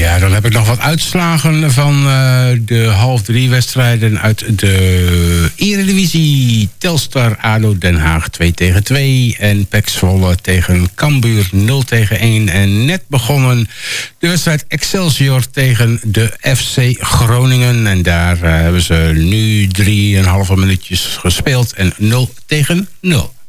Ja, dan heb ik nog wat uitslagen van de 2:30 wedstrijden uit de Eredivisie. Telstar ADO Den Haag 2-2 en PEC Zwolle tegen Cambuur 0-1. En net begonnen de wedstrijd Excelsior tegen de FC Groningen. En daar hebben ze nu 3,5 minuutjes gespeeld en 0-0.